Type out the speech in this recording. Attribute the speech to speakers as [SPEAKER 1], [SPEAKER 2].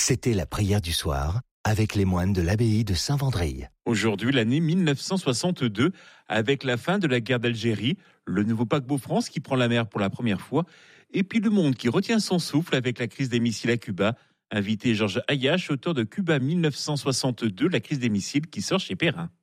[SPEAKER 1] C'était la prière du soir avec les moines de l'abbaye de Saint-Vendrille.
[SPEAKER 2] Aujourd'hui, l'année 1962, avec la fin de la guerre d'Algérie, le nouveau paquebot France qui prend la mer pour la première fois, et puis le monde qui retient son souffle avec la crise des missiles à Cuba. Invité Georges Hayash, auteur de Cuba 1962, la crise des missiles qui sort chez Perrin.